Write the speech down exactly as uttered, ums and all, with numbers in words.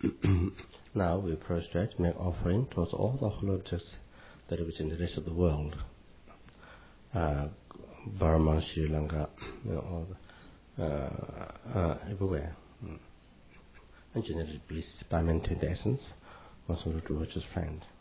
Now we prostrate, make offering towards all the holy objects that are within the rest of the world. Uh, Burma, Sri Lanka, you know, all the, uh, uh, everywhere. Mm. And generally bliss by maintaining the essence, also to virtuous friend.